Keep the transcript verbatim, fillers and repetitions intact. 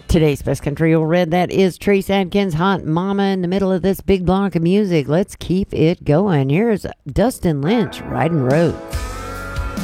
Today's Best Country Old Red, that is Trace Adkins, Hot Mama, in the middle of this big block of music. Let's keep it going. Here's Dustin Lynch, Riding Roads.